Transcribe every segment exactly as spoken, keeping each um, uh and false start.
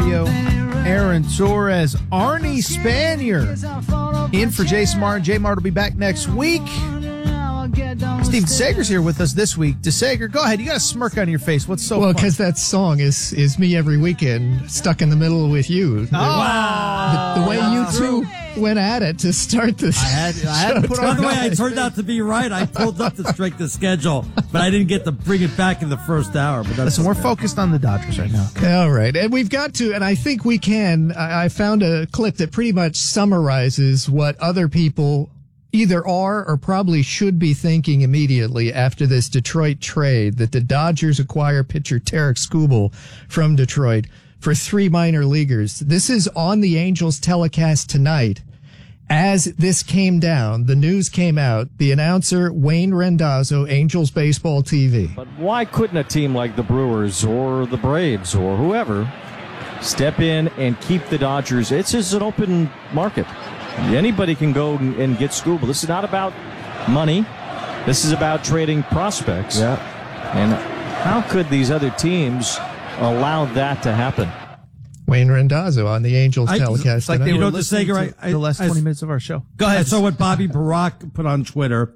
studio. Aaron Torres, Arnie Spanier in for Jason Martin. J Mart will be back next week. Steve DeSager's here with us this week. DeSager, go ahead. You got a smirk on your face. What's so well, fun? because that song is is me every weekend, stuck in the middle with you. Oh, wow. The, the way you two went at it to start this. I had, I had to put on. By the way, I turned out to be right. I pulled up the strength of schedule, but I didn't get to bring it back in the first hour. But that's Listen, we're okay. focused on the Dodgers right now. Okay? All right. And we've got to, and I think we can. I, I found a clip that pretty much summarizes what other people either are or probably should be thinking immediately after this Detroit trade that the Dodgers acquire pitcher Tarek Skubal from Detroit for three minor leaguers. This is on the Angels telecast tonight. As this came down, the news came out, the announcer, Wayne Randazzo, Angels Baseball T V. But why couldn't a team like the Brewers or the Braves or whoever step in and keep the Dodgers? It's just an open market. Anybody can go and get Skubal. This is not about money. This is about trading prospects. Yeah. And how could these other teams allow that to happen? Wayne Randazzo on the Angels I- telecast It's like they tonight. You were know, listening DeSager, to I- the last I- twenty minutes of our show. Go I ahead. saw what Bobby Barack put on Twitter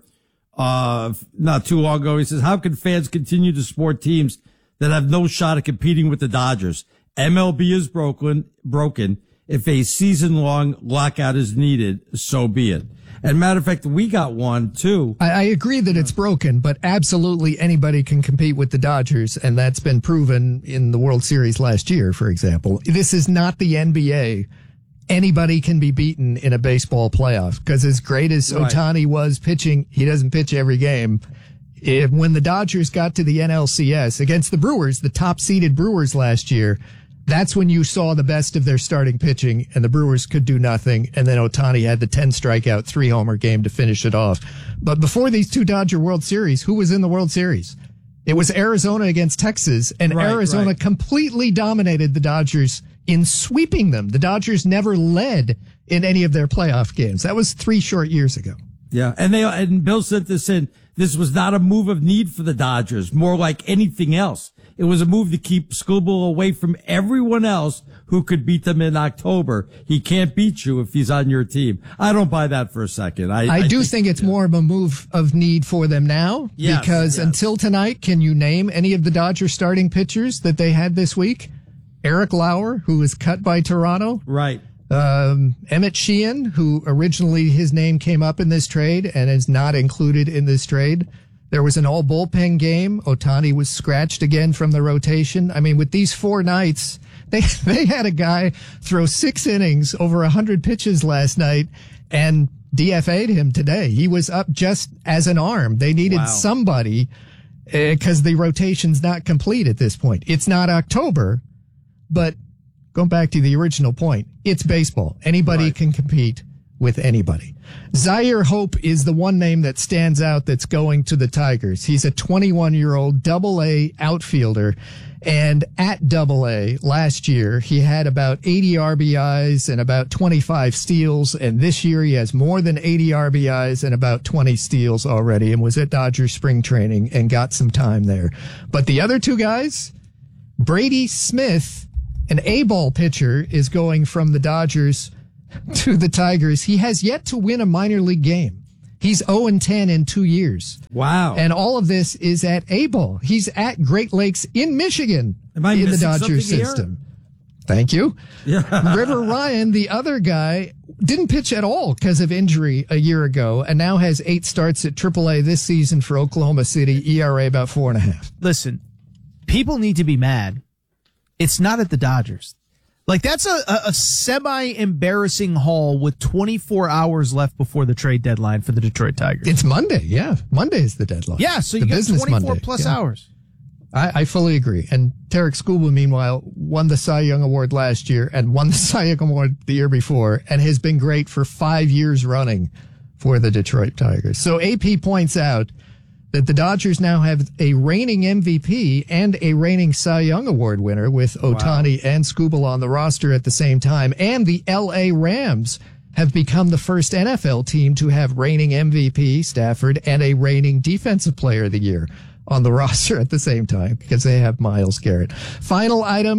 uh, not too long ago. He says, how can fans continue to support teams that have no shot at competing with the Dodgers? M L B is broken. broken. If a season-long lockout is needed, so be it. And matter of fact, we got one, too. I, I agree that it's broken, but absolutely anybody can compete with the Dodgers, and that's been proven in the World Series last year, for example. This is not the N B A. Anybody can be beaten in a baseball playoff, because as great as Right. Ohtani was pitching, he doesn't pitch every game. If, when the Dodgers got to the N L C S against the Brewers, the top-seeded Brewers last year, that's when you saw the best of their starting pitching, and the Brewers could do nothing, and then Ohtani had the ten strikeout, three homer game to finish it off. But before these two Dodger World Series, who was in the World Series? It was Arizona against Texas, and Right, Arizona right. completely dominated the Dodgers in sweeping them. The Dodgers never led in any of their playoff games. That was three short years ago. Yeah. And they, and Bill sent this in. This was not a move of need for the Dodgers, more like anything else. It was a move to keep Skubal away from everyone else who could beat them in October. He can't beat you if he's on your team. I don't buy that for a second. I, I, I do think, think it's more of a move of need for them now, Yes, because yes. until tonight, can you name any of the Dodgers starting pitchers that they had this week? Eric Lauer, who was cut by Toronto. Right. Um, Emmett Sheehan, who originally his name came up in this trade and is not included in this trade. There was an all bullpen game. Ohtani was scratched again from the rotation. I mean, with these four nights, they, they had a guy throw six innings over a hundred pitches last night and D F A'd him today. He was up just as an arm. They needed Wow. somebody because uh, the rotation's not complete at this point. It's not October, but going back to the original point, it's baseball. Anybody Right. can compete with anybody. Zaire Hope is the one name that stands out that's going to the Tigers. He's a twenty-one-year-old double-A outfielder, and at double-A last year, he had about eighty R B Is and about twenty-five steals, and this year he has more than eighty R B Is and about twenty steals already, and was at Dodgers spring training and got some time there. But the other two guys, Brady Smith, an A-ball pitcher, is going from the Dodgers to the Tigers. He has yet to win a minor league game. He's oh and ten in two years. Wow. And all of this is at A-ball. He's at Great Lakes in Michigan Am I in the missing Dodgers something here? system. Thank you. Yeah. River Ryan, the other guy, didn't pitch at all because of injury a year ago and now has eight starts at triple A this season for Oklahoma City, E R A about four and a half. Listen, people need to be mad. It's not at the Dodgers. Like, that's a, a, a semi-embarrassing haul with twenty-four hours left before the trade deadline for the Detroit Tigers. It's Monday, yeah. Monday is the deadline. Yeah, so you the got business twenty-four Monday, plus yeah. hours. I, I fully agree. And Tarek Skubal, meanwhile, won the Cy Young Award last year and won the Cy Young Award the year before and has been great for five years running for the Detroit Tigers. So A P points out that the Dodgers now have a reigning M V P and a reigning Cy Young Award winner with Ohtani wow. and Skubal on the roster at the same time. And the L A Rams have become the first N F L team to have reigning M V P, Stafford, and a reigning Defensive Player of the Year on the roster at the same time because they have Myles Garrett. Final item,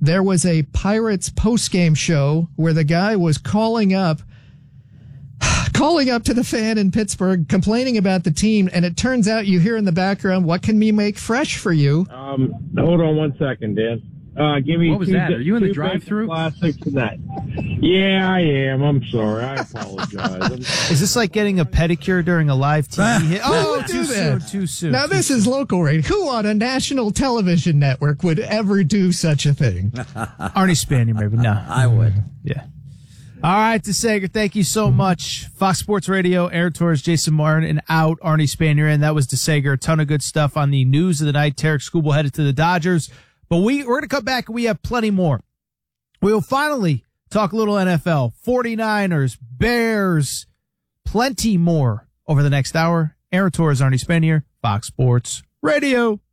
there was a Pirates postgame show where the guy was calling up calling up to the fan in Pittsburgh, complaining about the team, and it turns out you hear in the background, what can we make fresh for you? Um, hold on one second, Dan. Uh, give me what was two, that? Are you in the two drive-thru? Classics and that. Yeah, I am. I'm sorry. I apologize. Is this like getting a pedicure during a live T V hit? Oh, do too that? soon, too soon. Now, too this soon. is local radio. Who on a national television network would ever do such a thing? Arnie Spanier, maybe. No. I would. Yeah. All right, DeSager, thank you so much. Fox Sports Radio, Aaron Torres, Jason Martin, and out Arnie Spanier. And that was DeSager. A ton of good stuff on the news of the night. Tarek Skubal headed to the Dodgers. But we, we're going to come back and we have plenty more. We will finally talk a little N F L, forty-niners, Bears, plenty more over the next hour. Aaron Torres, Arnie Spanier, Fox Sports Radio.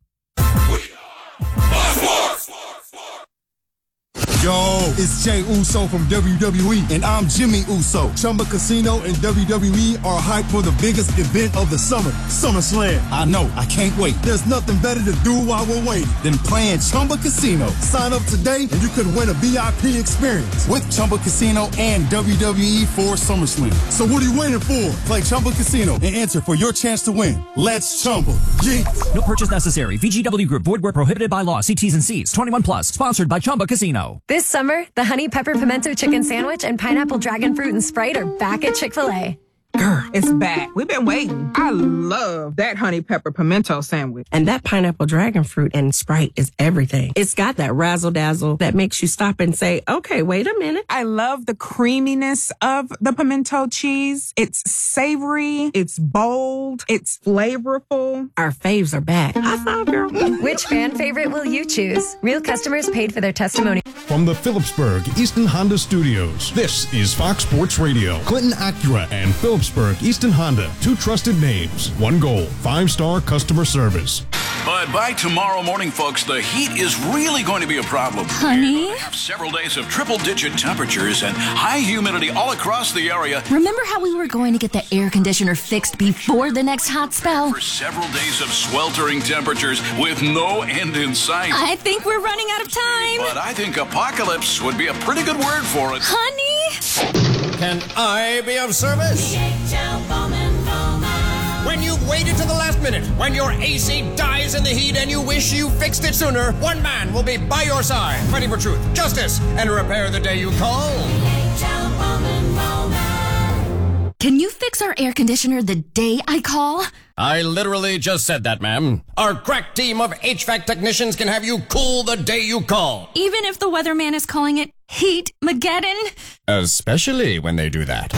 Yo, it's Jay Uso from W W E, and I'm Jimmy Uso. Chumba Casino and W W E are hyped for the biggest event of the summer, SummerSlam. I know, I can't wait. There's nothing better to do while we're waiting than playing Chumba Casino. Sign up today, and you could win a V I P experience with Chumba Casino and W W E for SummerSlam. So what are you waiting for? Play Chumba Casino and enter for your chance to win. Let's Chumba. Yeah. No purchase necessary. V G W Group. Void where prohibited by law. See T's and C's. twenty-one plus. Sponsored by Chumba Casino. This summer, the Honey Pepper Pimento Chicken Sandwich and Pineapple Dragon Fruit and Sprite are back at Chick-fil-A. Girl, it's back. We've been waiting. I love that Honey Pepper Pimento Sandwich. And that Pineapple Dragon Fruit and Sprite is everything. It's got that razzle-dazzle that makes you stop and say, okay, wait a minute. I love the creaminess of the pimento cheese. It's savory. It's bold. It's flavorful. Our faves are back. I saw, girl. Which fan favorite will you choose? Real customers paid for their testimony. From the Phillipsburg Easton Honda Studios, this is Fox Sports Radio. Clinton Acura and Phillipsburg Easton Honda, two trusted names, one goal, five-star customer service. But by tomorrow morning, folks, the heat is really going to be a problem. Honey? We're have several days of triple-digit temperatures and high humidity all across the area. Remember how we were going to get the air conditioner fixed before the next hot spell? For several days of sweltering temperatures with no end in sight. I think we're running out of time. But I think apocalypse would be a pretty good word for it. Honey? Can I be of service? When you've waited to the last minute, when your A C dies in the heat and you wish you fixed it sooner, one man will be by your side, fighting for truth, justice, and repair the day you call. Can you fix our air conditioner the day I call? I literally just said that, ma'am. Our crack team of H V A C technicians can have you cool the day you call. Even if the weatherman is calling it Heat-mageddon? Especially when they do that.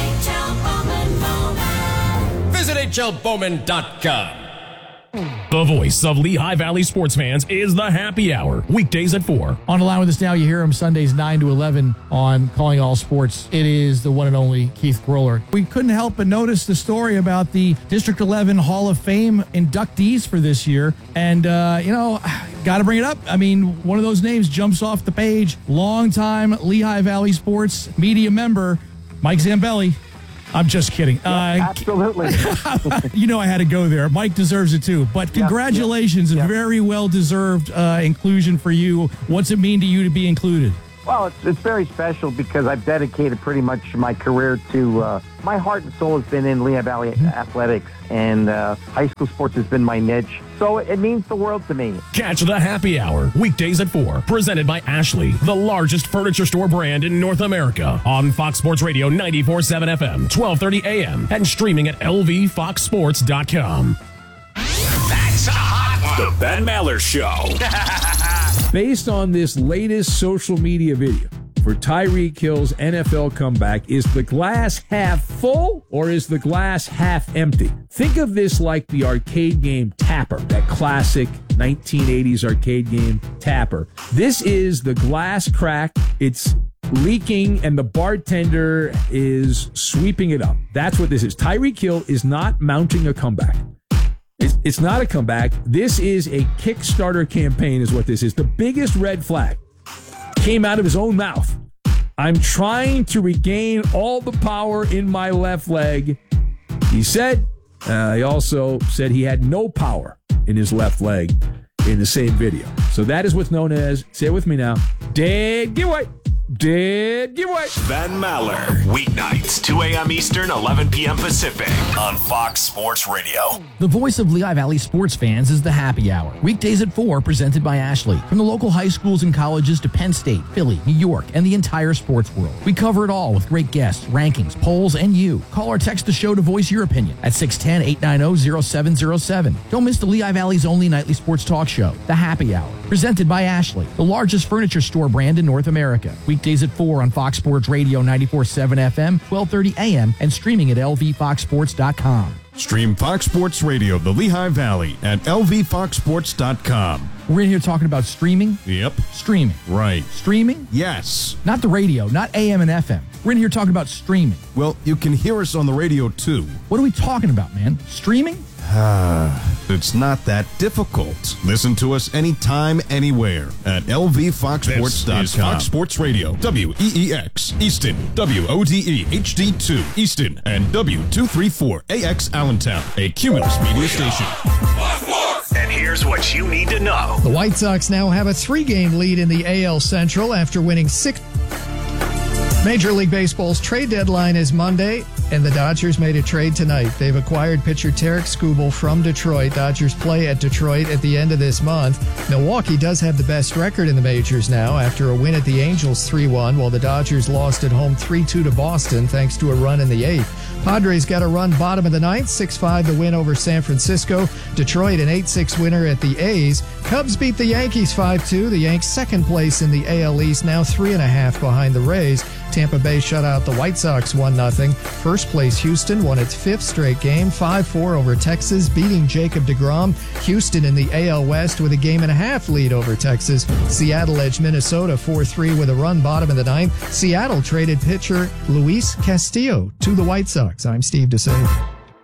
Visit H L Bowman dot com. The voice of Lehigh Valley sports fans is the Happy Hour, weekdays at four. On the line with us now, you hear him Sundays nine to eleven on Calling All Sports. It is the one and only Keith Groller. We couldn't help but notice the story about the District eleven Hall of Fame inductees for this year. And, uh, you know, got to bring it up. I mean, one of those names jumps off the page. Longtime Lehigh Valley sports media member, Mike Zambelli. I'm just kidding. Yeah, uh, absolutely. You know I had to go there. Mike deserves it too. But congratulations. Yeah, yeah. A very well-deserved uh, inclusion for you. What's it mean to you to be included? Well, it's, it's very special because I've dedicated pretty much my career to, uh, my heart and soul has been in Lehigh Valley mm-hmm. athletics, and uh, high school sports has been my niche. So it, it means the world to me. Catch the Happy Hour, weekdays at four, presented by Ashley, the largest furniture store brand in North America, on Fox Sports Radio ninety-four point seven F M, twelve thirty A M, and streaming at L V fox sports dot com. That's a hot one. The Ben Maller Show. Based on this latest social media video for Tyreek Hill's N F L comeback, is the glass half full or is the glass half empty? Think of this like the arcade game Tapper, that classic nineteen eighties arcade game Tapper. This is the glass crack. It's leaking and the bartender is sweeping it up. That's what this is. Tyreek Hill is not mounting a comeback. It's, it's not a comeback. This is a Kickstarter campaign is what this is. The biggest red flag came out of his own mouth. I'm trying to regain all the power in my left leg. He said, uh, he also said he had no power in his left leg in the same video. So that is what's known as, say it with me now, Dead giveaway. Dead giveaway. Ben Maller, weeknights, two a.m. Eastern, eleven p.m. Pacific, on Fox Sports Radio. The voice of Lehigh Valley sports fans is the Happy Hour. Weekdays at four, presented by Ashley. From the local high schools and colleges to Penn State, Philly, New York, and the entire sports world. We cover it all with great guests, rankings, polls, and you. Call or text the show to voice your opinion at six one zero, eight nine zero, zero seven zero seven. Don't miss the Lehigh Valley's only nightly sports talk show, The Happy Hour. Presented by Ashley, the largest furniture store brand in North America. Weekdays at four on Fox Sports Radio ninety-four point seven F M, twelve thirty A M, and streaming at L V fox sports dot com. Stream Fox Sports Radio, the Lehigh Valley, at L V fox sports dot com. We're in here talking about streaming. Yep. Streaming. Right. Streaming? Yes. Not the radio, not A M and F M. We're in here talking about streaming. Well, you can hear us on the radio, too. What are we talking about, man? Streaming? It's not that difficult. Listen to us anytime, anywhere at L V fox sports dot com. This is Fox Sports Radio, W E E X, Easton, W O D E H D two, Easton, and W two thirty-four A X Allentown, a Cumulus media station. And here's what you need to know. The White Sox now have a three-game lead in the A L Central after winning six. Major League Baseball's trade deadline is Monday, and the Dodgers made a trade tonight. They've acquired pitcher Tarek Skubal from Detroit. Dodgers play at Detroit at the end of this month. Milwaukee does have the best record in the majors now after a win at the Angels three one, while the Dodgers lost at home three two to Boston thanks to a run in the eighth. Padres got a run bottom of the ninth, six five the win over San Francisco. Detroit an eight six winner at the A's. Cubs beat the Yankees five two. The Yanks second place in the A L East, now three and a half behind the Rays. Tampa Bay shut out the White Sox one nothing. First place Houston won its fifth straight game, five four over Texas, beating Jacob deGrom. Houston in the A L West with a game and a half lead over Texas. Seattle edged Minnesota four three with a run bottom of the ninth. Seattle traded pitcher Luis Castillo to the White Sox. I'm Steve DeSager.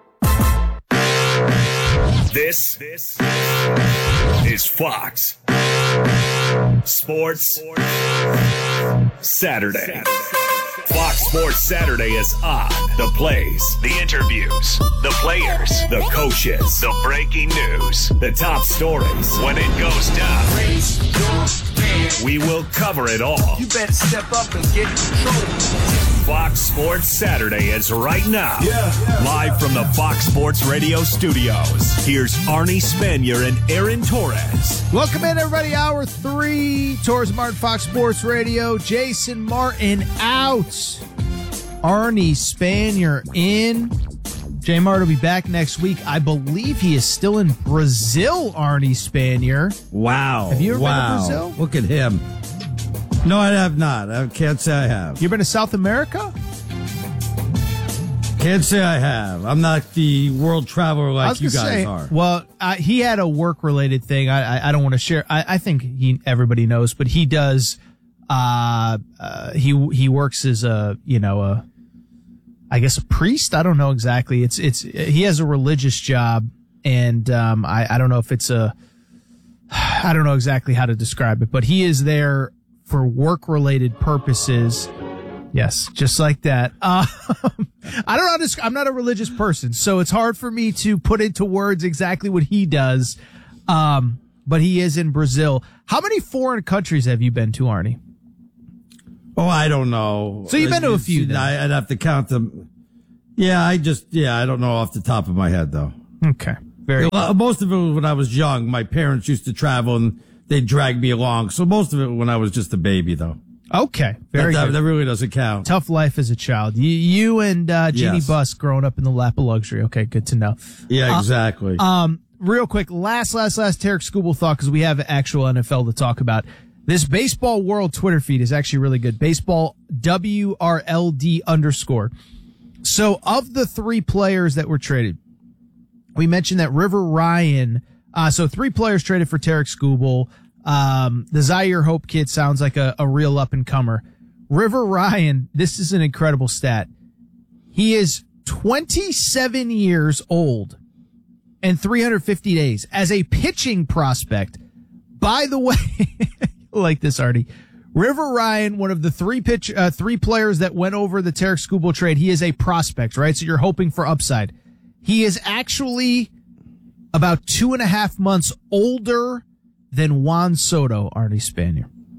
This, this is Fox Sports Saturday. Fox Sports Saturday is on. The plays, the interviews, the players, the coaches, the breaking news, the top stories. When it goes down, we will cover it all. You better step up and get in control. Fox Sports Saturday is right now. Yeah. Live from the Fox Sports Radio studios. Here's Arnie Spanier and Aaron Torres. Welcome in, everybody. Hour three. Torres Martin, Fox Sports Radio. Jason Martin out. Arnie Spanier in. J Mart will be back next week. I believe he is still in Brazil, Arnie Spanier. Wow. Have you ever wow. been to Brazil? Look at him. No, I have not. I can't say I have. You been to South America? Can't say I have. I'm not the world traveler I like was you gonna guys say, are. Well, I, he had a work-related thing. I, I, I don't want to share. I, I think he everybody knows, but he does. Uh, uh, he he works as a you know a, I guess a priest. I don't know exactly. It's it's he has a religious job, and um, I I don't know if it's a. I don't know exactly how to describe it, but he is there for work-related purposes. Yes, just like that. Um, I don't know. I'm not a religious person, so it's hard for me to put into words exactly what he does. Um, but he is in Brazil. How many foreign countries have you been to, Arnie? Oh, I don't know. So you've been to a few, then. I, I'd have to count them. Yeah, I just, yeah, I don't know off the top of my head, though. Okay. Very. Well, most of it was when I was young. My parents used to travel and they'd drag me along. So most of it when I was just a baby, though. Okay. Very that, good. That really doesn't count. Tough life as a child. You, you and uh, Jeannie Yes. Buss growing up in the lap of luxury. Okay, good to know. Yeah, Uh, exactly. Um, real quick, last, last, last Tarek Skubal thought, because we have actual N F L to talk about. This Baseball World Twitter feed is actually really good. Baseball W R L D underscore. So of the three players that were traded, we mentioned that River Ryan, uh, so three players traded for Tarek Skubal. Um, the Zaire Hope kid sounds like a, a real up and comer. River Ryan, this is an incredible stat. He is twenty-seven years old and three hundred fifty days as a pitching prospect. By the way, like this, Artie. River Ryan, one of the three pitch, uh, three players that went over the Tarek Skubal trade, he is a prospect, right? So you're hoping for upside. He is actually about two and a half months older than Juan Soto, Arnie Spanier.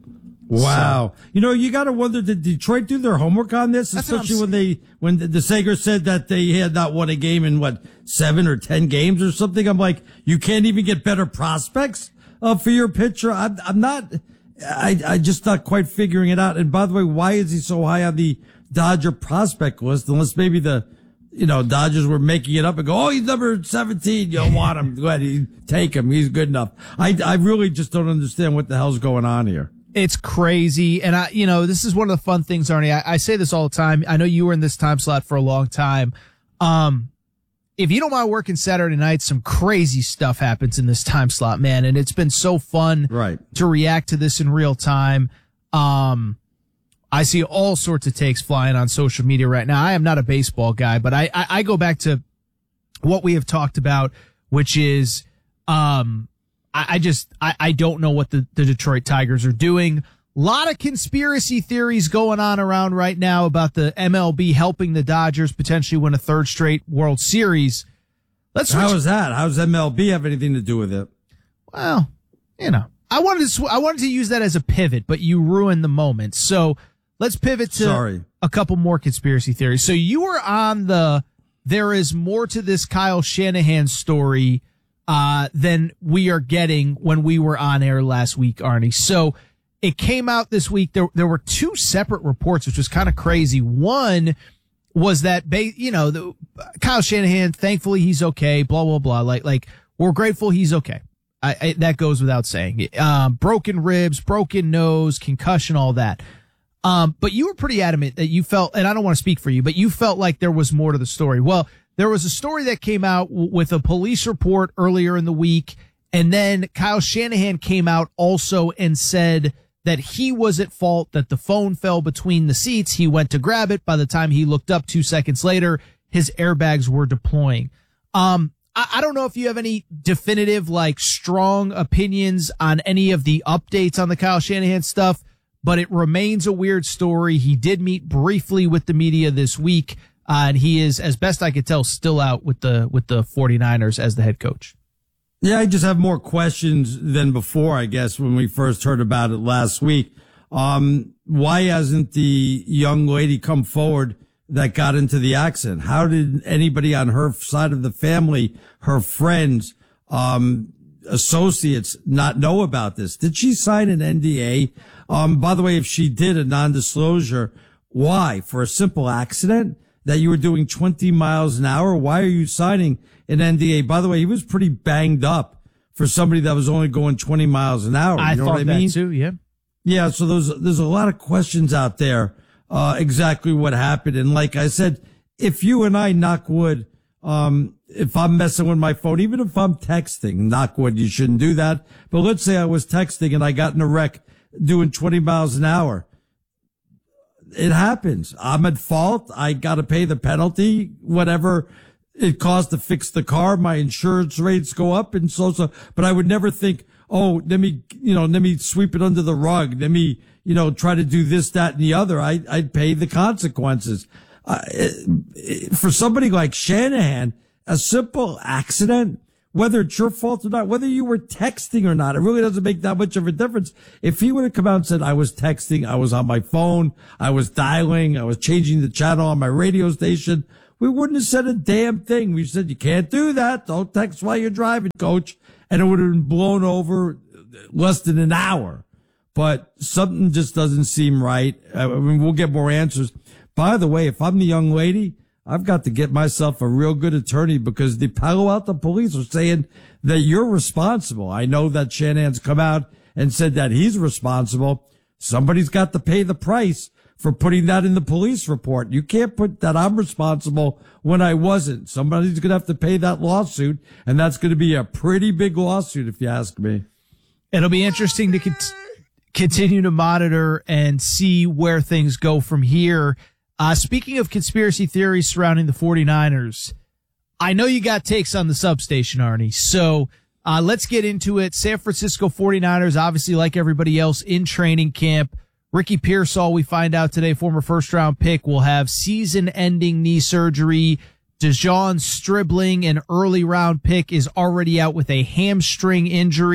Wow. So, you know, you got to wonder, did Detroit do their homework on this? Especially when they, when the, the Sager said that they had not won a game in what, seven or ten games or something. I'm like, you can't even get better prospects uh, for your pitcher. I'm, I'm not, I, I just not quite figuring it out. And by the way, why is he so high on the Dodger prospect list? Unless maybe the, you know, Dodgers were making it up and go, oh, he's number seventeen. You don't want him. Go ahead. You take him. He's good enough. I, I really just don't understand what the hell's going on here. It's crazy. And I, you know, this is one of the fun things, Arnie. I, I say this all the time. I know you were in this time slot for a long time. Um, if you don't mind working Saturday night, some crazy stuff happens in this time slot, man. And it's been so fun right. to react to this in real time. Um, I see all sorts of takes flying on social media right now. I am not a baseball guy, but I, I, I go back to what we have talked about, which is, um, I just, I, I don't know what the, the Detroit Tigers are doing. A lot of conspiracy theories going on around right now about the M L B helping the Dodgers potentially win a third straight World Series. Let's switch. How is that? How does M L B have anything to do with it? Well, you know, I wanted to, sw- I wanted to use that as a pivot, but you ruined the moment. So let's pivot to Sorry. a couple more conspiracy theories. So you were on the, there is more to this Kyle Shanahan story Uh, than we are getting when we were on air last week, Arnie. So it came out this week. There, there were two separate reports, which was kind of crazy. One was that, ba- you know, the, Kyle Shanahan, thankfully he's okay, blah, blah, blah. Like, like, we're grateful he's okay. I, I, that goes without saying. Um, broken ribs, broken nose, concussion, all that. Um, but you were pretty adamant that you felt, and I don't want to speak for you, but you felt like there was more to the story. Well, there was a story that came out w- with a police report earlier in the week, and then Kyle Shanahan came out also and said that he was at fault, that the phone fell between the seats. He went to grab it. By the time he looked up two seconds later, his airbags were deploying. Um, I, I don't know if you have any definitive, like, strong opinions on any of the updates on the Kyle Shanahan stuff, but it remains a weird story. He did meet briefly with the media this week. Uh, and he is, as best I could tell, still out with the with the 49ers as the head coach. Yeah, I just have more questions than before, I guess, when we first heard about it last week. Um, why hasn't the young lady come forward that got into the accident? How did anybody on her side of the family, her friends, um, associates not know about this? Did she sign an N D A? Um, by the way, if she did a non-disclosure, why? For a simple accident? That you were doing twenty miles an hour? Why are you signing an N D A? By the way, he was pretty banged up for somebody that was only going twenty miles an hour. You I know thought what I mean? that too, yeah. Yeah, so there's, there's a lot of questions out there, uh, exactly what happened. And like I said, if you and I, knock wood, um, if I'm messing with my phone, even if I'm texting, knock wood, you shouldn't do that. But let's say I was texting and I got in a wreck doing twenty miles an hour. It happens. I'm at fault. I got to pay the penalty, whatever it costs to fix the car. My insurance rates go up and so, so, but I would never think, oh, let me, you know, let me sweep it under the rug. Let me, you know, try to do this, that, and the other. I, I'd pay the consequences. Uh, for somebody like Shanahan, a simple accident, whether it's your fault or not, whether you were texting or not, it really doesn't make that much of a difference. If he would have come out and said, I was texting, I was on my phone, I was dialing, I was changing the channel on my radio station, we wouldn't have said a damn thing. We said, you can't do that. Don't text while you're driving, coach. And it would have been blown over less than an hour. But something just doesn't seem right. I mean, we'll get more answers. By the way, if I'm the young lady, I've got to get myself a real good attorney because the Palo Alto police are saying that you're responsible. I know that Shanahan's come out and said that he's responsible. Somebody's got to pay the price for putting that in the police report. You can't put that I'm responsible when I wasn't. Somebody's going to have to pay that lawsuit, and that's going to be a pretty big lawsuit if you ask me. It'll be interesting to con- continue to monitor and see where things go from here. Uh, speaking of conspiracy theories surrounding the 49ers, I know you got takes on the substation, Arnie. So, uh, let's get into it. San Francisco 49ers, obviously, like everybody else, in training camp. Ricky Pearsall, we find out today, former first round pick, will have season ending knee surgery. DeJon Stribling, an early round pick, is already out with a hamstring injury.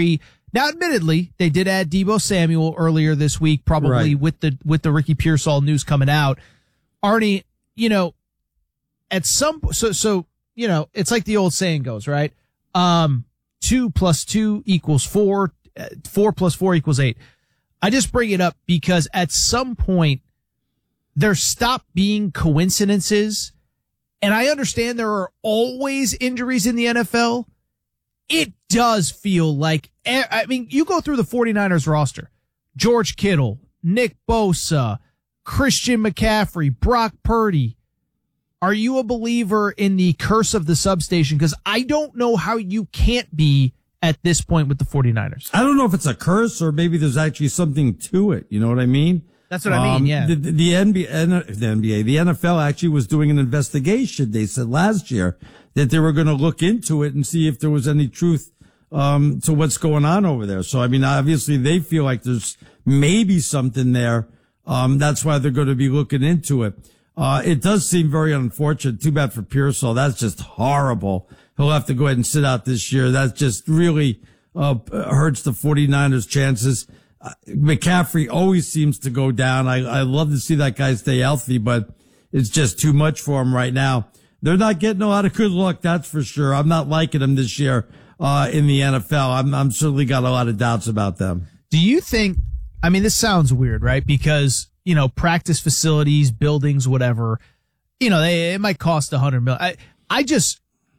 Now, admittedly, they did add Deebo Samuel earlier this week, probably Right. with the with the Ricky Pearsall news coming out. Arnie, you know, at some so so you know, it's like the old saying goes, right? Um, two plus two equals four. Uh, four plus four equals eight. I just bring it up because at some point there stop being coincidences. And I understand there are always injuries in the N F L. It does feel like, I mean, you go through the 49ers roster, George Kittle, Nick Bosa, Christian McCaffrey, Brock Purdy. Are you a believer in the curse of the substation? Because I don't know how you can't be at this point with the 49ers. I don't know if it's a curse or maybe there's actually something to it. You know what I mean? That's what I mean, yeah. The, the, the N B A, the N B A, the N F L actually was doing an investigation. They said last year that they were going to look into it and see if there was any truth, um, to what's going on over there. So, I mean, obviously they feel like there's maybe something there. Um, that's why they're going to be looking into it. Uh, it does seem very unfortunate. Too bad for Pearsall. That's just horrible. He'll have to go ahead and sit out this year. That just really, uh, hurts the 49ers chances. Uh, McCaffrey always seems to go down. I, I love to see that guy stay healthy, but it's just too much for him right now. They're not getting a lot of good luck, that's for sure. I'm not liking them this year, uh, in the N F L. I'm, I'm certainly got a lot of doubts about them. Do you think, I mean, this sounds weird, right? Because, you know, practice facilities, buildings, whatever, you know, they, it might cost a hundred million. I, I just,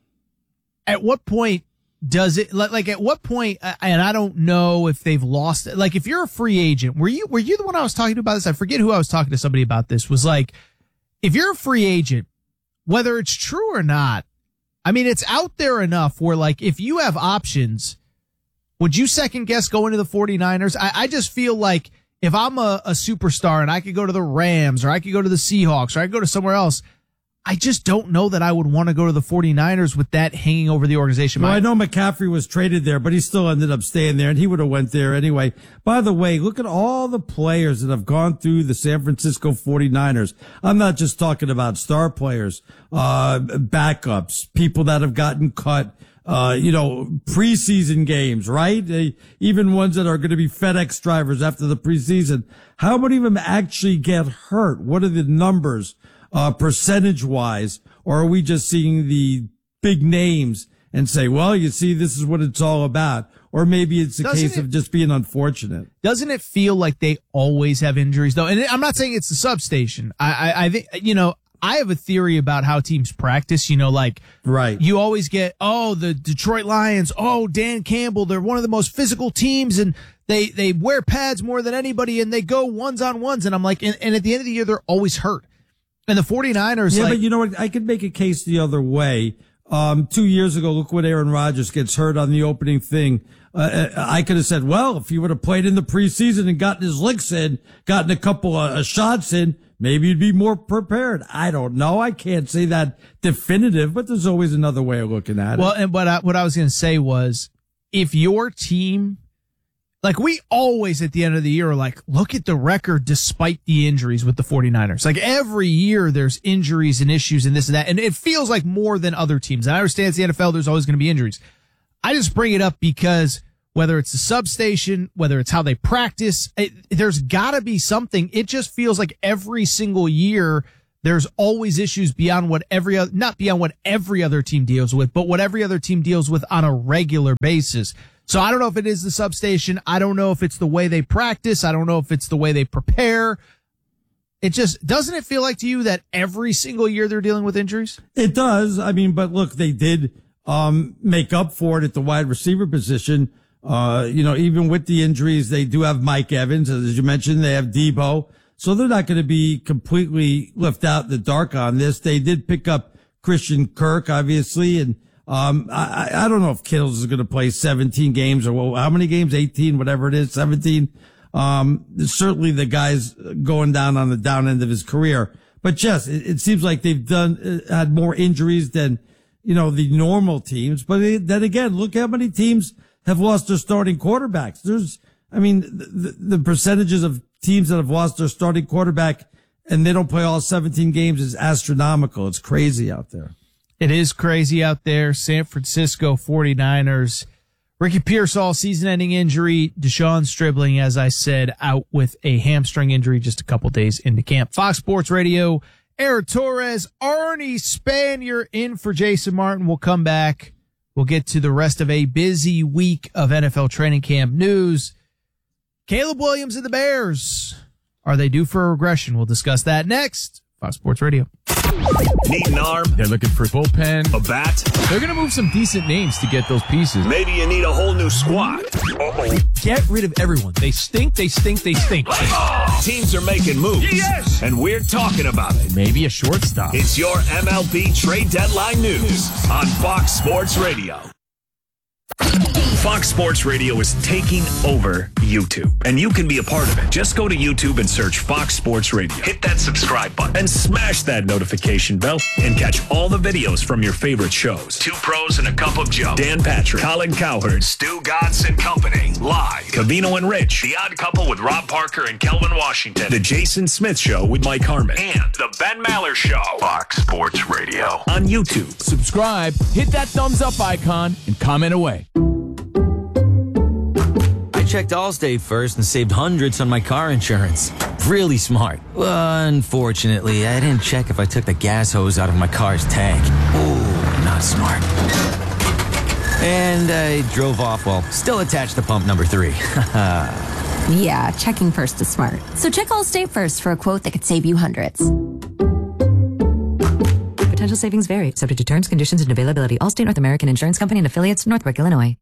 at what point does it, like, at what point, and I don't know if they've lost it. Like, if you're a free agent, were you, were you the one I was talking to about this? I forget who I was talking to somebody about this, was like, if you're a free agent, whether it's true or not, I mean, it's out there enough where, like, if you have options, would you second guess going to the 49ers? I, I just feel like if I'm a, a superstar and I could go to the Rams or I could go to the Seahawks or I could go to somewhere else, I just don't know that I would want to go to the 49ers with that hanging over the organization. Well, I know McCaffrey was traded there, but he still ended up staying there, and he would have went there anyway. By the way, look at all the players that have gone through the San Francisco 49ers. I'm not just talking about star players, uh, backups, people that have gotten cut, uh, you know, preseason games, right? They, even ones that are going to be FedEx drivers after the preseason. How many of them actually get hurt? What are the numbers? Uh, percentage wise, or are we just seeing the big names and say, well, you see, this is what it's all about? Or maybe it's a Doesn't case it, of just being unfortunate. Doesn't it feel like they always have injuries though? And I'm not saying it's the substation. I, I, I think, you know, I have a theory about how teams practice, you know, like, right. You always get, oh, the Detroit Lions, oh, Dan Campbell, they're one of the most physical teams and they, they wear pads more than anybody and they go ones on ones. And I'm like, and, and at the end of the year, they're always hurt. And the 49ers, yeah, like, but you know what? I could make a case the other way. Um, two years ago, look what Aaron Rodgers gets hurt on the opening thing. Uh, I could have said, well, if he would have played in the preseason and gotten his licks in, gotten a couple of uh, shots in, maybe he'd be more prepared. I don't know. I can't say that definitive, but there's always another way of looking at well, it. Well, and what I, what I was going to say was, if your team, like, we always at the end of the year are like, look at the record despite the injuries with the 49ers. Like, every year there's injuries and issues and this and that. And it feels like more than other teams. And I understand it's the N F L, there's always going to be injuries. I just bring it up because whether it's the substation, whether it's how they practice, it, there's got to be something. It just feels like every single year there's always issues beyond what every other, not beyond what every other team deals with, but what every other team deals with on a regular basis. So I don't know if it is the substation. I don't know if it's the way they practice. I don't know if it's the way they prepare. It just, doesn't it feel like to you that every single year they're dealing with injuries? It does. I mean, but look, they did, um, make up for it at the wide receiver position. Uh, you know, even with the injuries, they do have Mike Evans. As you mentioned, they have Deebo. So they're not going to be completely left out in the dark on this. They did pick up Christian Kirk, obviously, and Um, I, I don't know if Kittles is going to play seventeen games or well, how many games? eighteen, whatever it is, seventeen. Um, certainly the guy's going down on the down end of his career. But just, it, it seems like they've done, uh, had more injuries than, you know, the normal teams. But it, then again, look how many teams have lost their starting quarterbacks. There's, I mean, the, the percentages of teams that have lost their starting quarterback and they don't play all seventeen games is astronomical. It's crazy out there. It is crazy out there. San Francisco 49ers Ricky Pearsall, season-ending injury. Deshaun Stribling, as I said, out with a hamstring injury just a couple days into camp. Fox Sports Radio, Eric Torres, Arnie Spanier in for Jason Martin. We'll come back. We'll get to the rest of a busy week of N F L training camp news. Caleb Williams and the Bears. Are they due for a regression? We'll discuss that next. Fox Sports Radio. Need an arm? They're looking for a bullpen. A bat? They're going to move some decent names to get those pieces. Maybe you need a whole new squad. Uh-oh. Get rid of everyone. They stink, they stink, they stink. Oh, teams are making moves. Yes! And we're talking about it. Maybe a shortstop. It's your M L B trade deadline news on Fox Sports Radio. Fox Sports Radio is taking over YouTube, and you can be a part of it. Just go to YouTube and search Fox Sports Radio. Hit that subscribe button and smash that notification bell and catch all the videos from your favorite shows. Two Pros and a Cup of Joe. Dan Patrick, Colin Cowherd, Stu Godson and Company. Live. Cavino and Rich. The Odd Couple with Rob Parker and Kelvin Washington. The Jason Smith Show with Mike Harmon. And The Ben Maller Show. Fox Sports Radio on YouTube. Subscribe, hit that thumbs up icon, and comment away. I checked Allstate first and saved hundreds on my car insurance. Really smart. Unfortunately, I didn't check if I took the gas hose out of my car's tank. Ooh, not smart. And I drove off while still attached to pump number three. Yeah, checking first is smart. So check Allstate first for a quote that could save you hundreds. Potential savings vary, subject to terms, conditions, and availability. Allstate North American Insurance Company and affiliates, Northbrook, Illinois.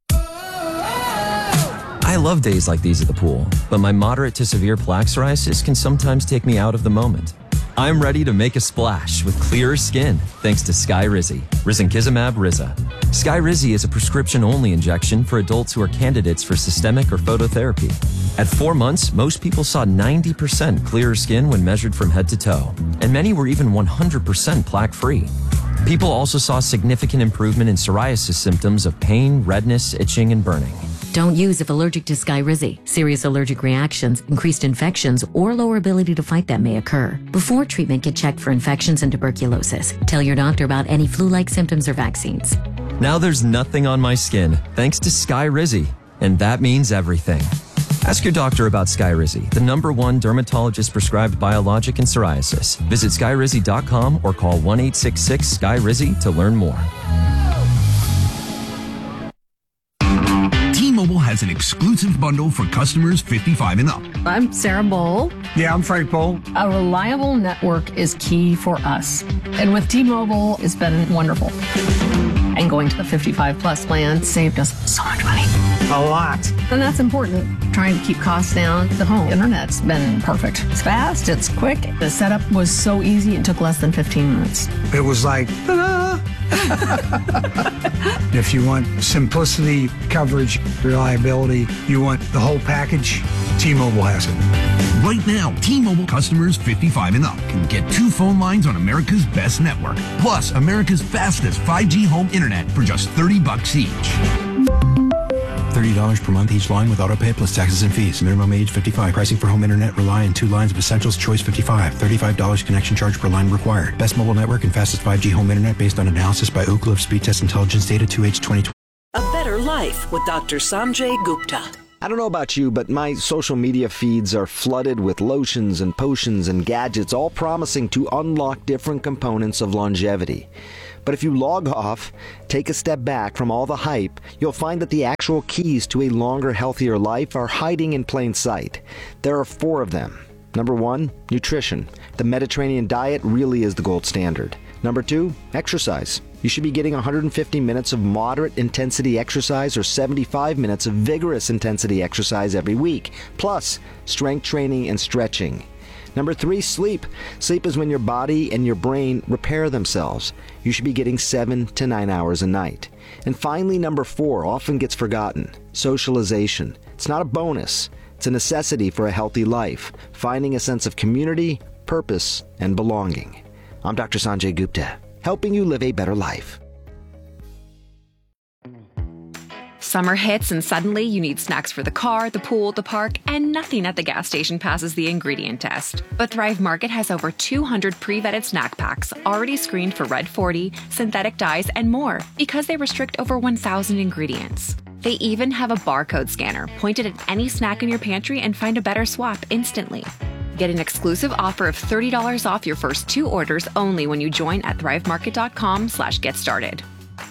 I love days like these at the pool, but my moderate to severe plaque psoriasis can sometimes take me out of the moment. I'm ready to make a splash with clearer skin thanks to Skyrizi, risankizumab Riza. Skyrizi is a prescription-only injection for adults who are candidates for systemic or phototherapy. At four months, most people saw ninety percent clearer skin when measured from head to toe, and many were even one hundred percent plaque-free. People also saw significant improvement in psoriasis symptoms of pain, redness, itching, and burning. Don't use if allergic to Skyrizi. Serious allergic reactions, increased infections, or lower ability to fight them may occur. Before treatment, get checked for infections and tuberculosis. Tell your doctor about any flu-like symptoms or vaccines. Now there's nothing on my skin thanks to Skyrizi, and that means everything. Ask your doctor about Skyrizi, the number one dermatologist-prescribed biologic in psoriasis. Visit skyrizi dot com or call one eight six six Skyrizi to learn more. T-Mobile has an exclusive bundle for customers fifty-five and up. I'm Sarah Bowl. Yeah, I'm Frank Bowl. A reliable network is key for us. And with T-Mobile, it's been wonderful. And going to the fifty-five plus plan saved us so much money. A lot. And that's important. Trying to keep costs down. The home internet's been perfect. It's fast, it's quick. The setup was so easy, it took less than fifteen minutes. It was like, ta-da! If you want simplicity, coverage, reliability, you want the whole package, T-Mobile has it. Right now, T-Mobile customers fifty-five and up can get two phone lines on America's best network, plus America's fastest five G home internet for just thirty bucks each. thirty dollars per month each line with autopay plus taxes and fees. Minimum age fifty-five. Pricing for home internet rely on two lines of Essentials Choice fifty-five. thirty-five dollars connection charge per line required. Best mobile network and fastest five G home internet based on analysis by Ookla of Speed Test Intelligence Data two H twenty twenty. A better life with Doctor Sanjay Gupta. I don't know about you, but my social media feeds are flooded with lotions and potions and gadgets, all promising to unlock different components of longevity. But if you log off, take a step back from all the hype, you'll find that the actual keys to a longer, healthier life are hiding in plain sight. There are four of them. Number one, nutrition. The Mediterranean diet really is the gold standard. Number two, exercise. You should be getting one hundred fifty minutes of moderate intensity exercise or seventy-five minutes of vigorous intensity exercise every week, plus strength training and stretching. Number three, sleep. Sleep is when your body and your brain repair themselves. You should be getting seven to nine hours a night. And finally, number four, often gets forgotten, socialization. It's not a bonus. It's a necessity for a healthy life, finding a sense of community, purpose, and belonging. I'm Doctor Sanjay Gupta, helping you live a better life. Summer hits and suddenly you need snacks for the car, the pool, the park, and nothing at the gas station passes the ingredient test. But Thrive Market has over two hundred pre-vetted snack packs already screened for Red forty, synthetic dyes, and more because they restrict over one thousand ingredients. They even have a barcode scanner. Point it at any snack in your pantry and find a better swap instantly. Get an exclusive offer of thirty dollars off your first two orders only when you join at thrivemarket.com slash get started.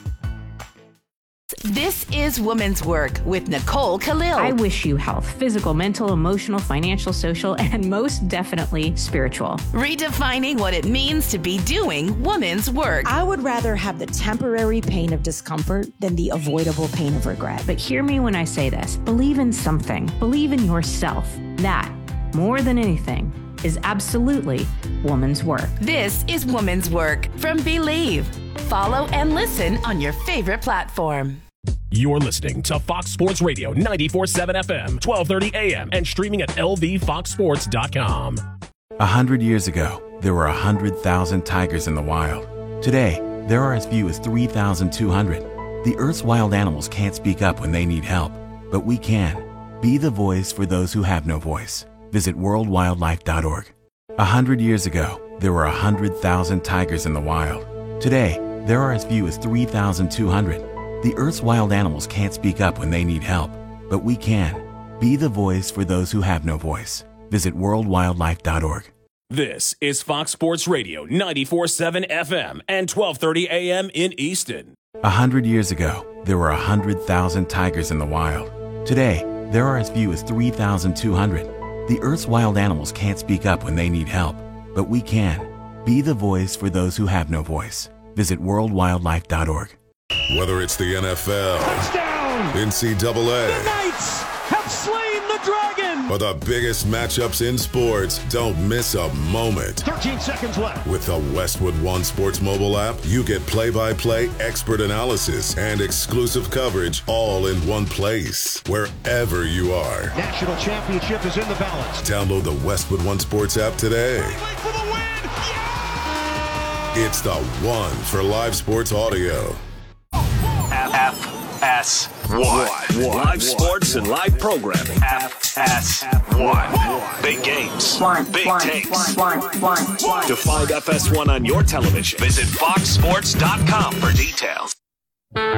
This is Women's Work with Nicole Khalil. I wish you health, physical, mental, emotional, financial, social, and most definitely spiritual. Redefining what it means to be doing women's work. I would rather have the temporary pain of discomfort than the avoidable pain of regret. But hear me when I say this. Believe in something. Believe in yourself. That, more than anything, is absolutely woman's work. This is Women's Work from Believe. Follow and listen on your favorite platform. You're listening to Fox Sports Radio ninety-four point seven F M, twelve thirty A M, and streaming at L V fox sports dot com. A hundred years ago, there were a hundred thousand tigers in the wild. Today, there are as few as three thousand two hundred. The Earth's wild animals can't speak up when they need help, but we can. Be the voice for those who have no voice. Visit world wildlife dot org. A hundred years ago, there were a hundred thousand tigers in the wild. Today, there are as few as three thousand two hundred. The Earth's wild animals can't speak up when they need help, but we can. Be the voice for those who have no voice. Visit world wildlife dot org. This is Fox Sports Radio ninety-four point seven F M and twelve thirty A M in Easton. A hundred years ago, there were a hundred thousand tigers in the wild. Today, there are as few as three thousand two hundred. The Earth's wild animals can't speak up when they need help, but we can. Be the voice for those who have no voice. Visit world wildlife dot org. Whether it's the N F L, touchdown, N C double A, the Knights have slain the dragon, or the biggest matchups in sports, don't miss a moment. thirteen seconds left. With the Westwood One Sports mobile app, you get play-by-play expert analysis and exclusive coverage all in one place, wherever you are. National championship is in the balance. Download the Westwood One Sports app today. For the win! Yeah! It's the one for live sports audio. F S one. Live sports and live programming. F S one. Big games. Big takes. To find F S one on your television, visit fox sports dot com for details.